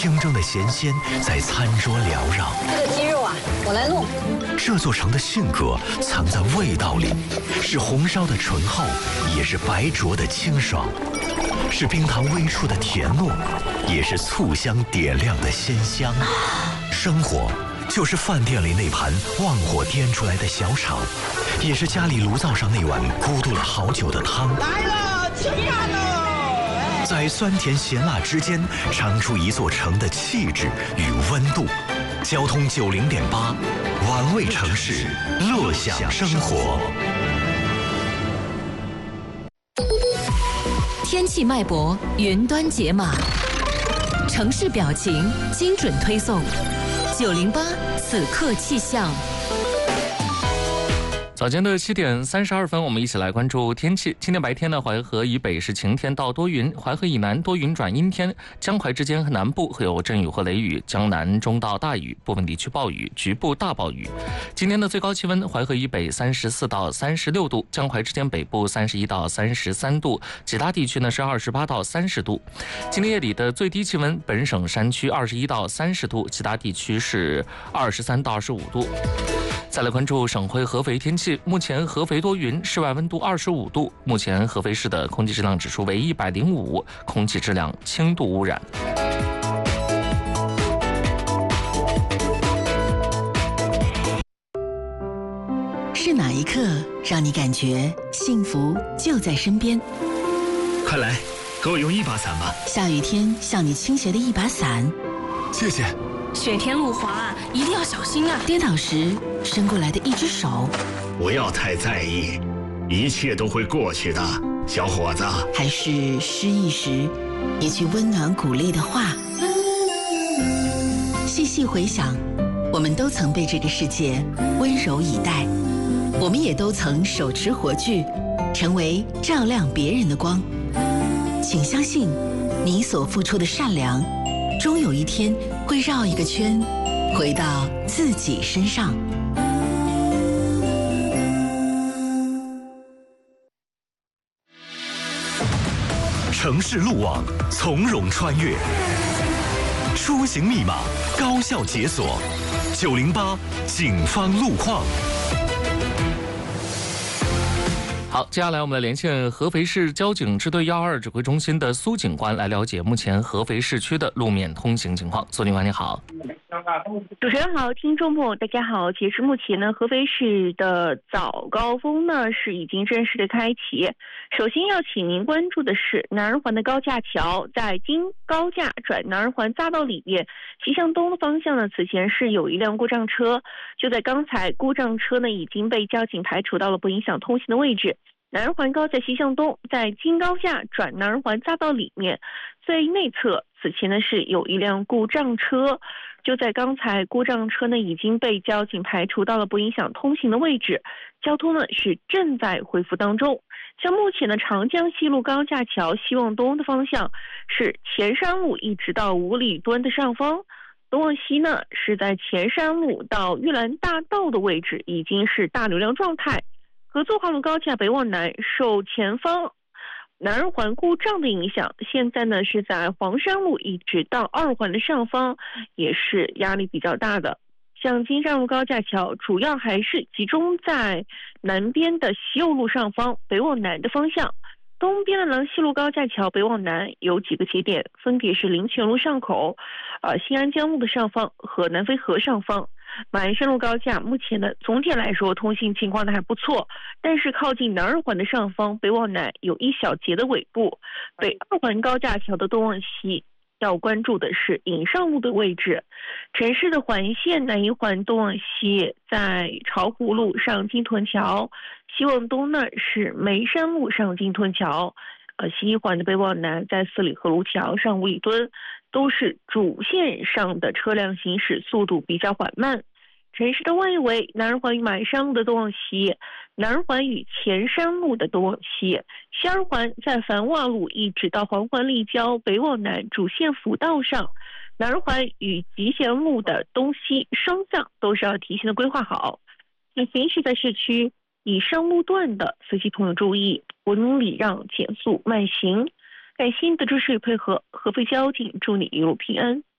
清蒸的咸鲜在餐桌缭绕。 这个鸡肉啊，我来弄。 这座城的性格藏在味道里，是红烧的醇厚，也是白灼的清爽，是冰糖微触的甜糯，也是醋香点亮的鲜香。生活就是饭店里那盘旺火颠出来的小炒，也是家里炉灶上那碗咕嘟了好久的汤。 来了，吃饭喽！ 在酸甜咸辣之间，尝出一座城的气质与温度。交通90.8，玩味城市，乐享生活。 天气脉搏，云端解码，城市表情，精准推送。908此刻气象。 早间的7点32分，我们一起来关注天气。今天白天呢，淮河以北是晴天到多云，淮河以南多云转阴天，江淮之间和南部会有阵雨或雷雨，江南中到大雨，部分地区暴雨，局部大暴雨。今天的最高气温，淮河以北34到36度，江淮之间北部31到33度，其他地区呢是28到30度。今天夜里的最低气温，本省山区21到30度，其他地区是23到25度。再来关注省会合肥天气，目前合肥多云，室外温度25度，目前合肥市的空气质量指数为105，空气质量轻度污染。 是哪一刻让你感觉幸福就在身边？ 快来，给我用一把伞吧。 下雨天向你倾斜的一把伞， 谢谢。 雪天路滑，一定要小心啊！ 跌倒时伸过来的一只手， 不要太在意，一切都会过去的，小伙子。 还是失意时一句温暖鼓励的话。细细回想，我们都曾被这个世界温柔以待，我们也都曾手持火炬，成为照亮别人的光。请相信，你所付出的善良，终有一天会绕一个圈，回到自己身上。 城市路网从容穿越，出行密码高效解锁。908警方路况。 好，接下来我们来连线合肥市交警支队122指挥中心的苏警官，来了解目前合肥市区的路面通行情况。苏警官你好。 主持人好，听众朋友大家好。截至目前呢，合肥市的早高峰呢是已经正式的开启。首先要请您关注的是南二环的高架桥，在经高架转南二环匝道里面，西向东的方向呢，此前是有一辆故障车，就在刚才故障车呢已经被交警排除到了不影响通行的位置。南二环高架西向东，在经高架转南二环匝道里面最内侧，此前呢是有一辆故障车，就在刚才故障车呢已经被交警排除到了不影响通行的位置，交通呢是正在恢复当中。像目前的长江西路高架桥西往东的方向是前山路一直到五里墩的上方，东往西呢是在前山路到玉兰大道的位置已经是大流量状态。合作化路高架北往南受前方南二环故障的影响，现在呢是在黄山路一直到二环的上方也是压力比较大的。像金山路高架桥主要还是集中在南边的西右路上方北往南的方向，东边的廊西路高架桥北往南有几个节点，分别是林泉路上口、新安江路的上方和南飞河上方。马鞍山路高架目前的总体来说通行情况呢还不错，但是靠近南二环的上方北往南有一小节的尾部。北二环高架桥的东往西要关注的是引上路的位置。城市的环线南一环东往西在巢湖路上金屯桥，西往东呢是梅山路上金屯桥，西一环的北往南在四里河路桥上五里墩，都是主线上的车辆行驶速度比较缓慢。城市的外围，南二环与马鞍山路的东往西，南二环与前山路的东往西，西二环在繁华路一直到黄环立交北往南主线辅道上，南二环与集贤路的东西双向都是要提前的规划好。那行驶在市区以上路段的司机朋友注意，文礼让，减速慢行。感谢您的支持与配合，合肥交警祝你一路平安。